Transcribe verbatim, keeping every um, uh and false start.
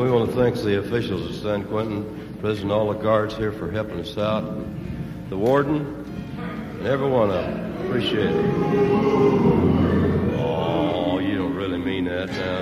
we want to thank the officials at San Quentin, President, all the guards here for helping us out, and the warden, and every one of them. Appreciate it. Oh, you don't really mean that now.